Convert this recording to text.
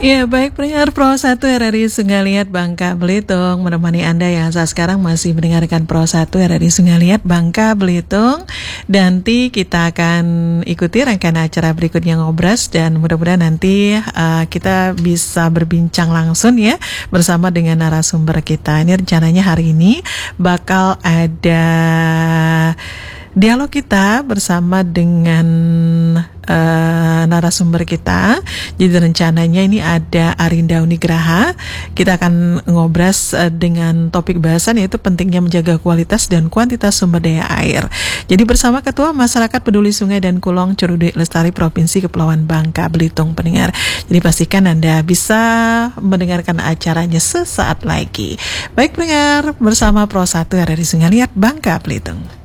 Ya, baik pendengar Pro 1 RRI Sungai Liat Bangka Belitung, menemani Anda yang saat sekarang masih mendengarkan Pro 1 RRI Sungai Liat Bangka Belitung. Nanti kita akan ikuti rangkaian acara berikutnya Ngobras, dan mudah-mudahan nanti kita bisa berbincang langsung ya bersama dengan narasumber kita. Ini rencananya hari ini bakal ada dialog kita bersama dengan narasumber kita. Jadi rencananya ini ada Arinda Unigraha. Kita akan ngobras dengan topik bahasan yaitu pentingnya menjaga kualitas dan kuantitas sumber daya air. Jadi bersama Ketua Masyarakat Peduli Sungai dan Kulong Curudi Lestari Provinsi Kepulauan Bangka Belitung, pendengar. Jadi pastikan Anda bisa mendengarkan acaranya sesaat lagi. Baik pendengar, bersama Pro 1 RRI Sungai Liat Bangka Belitung.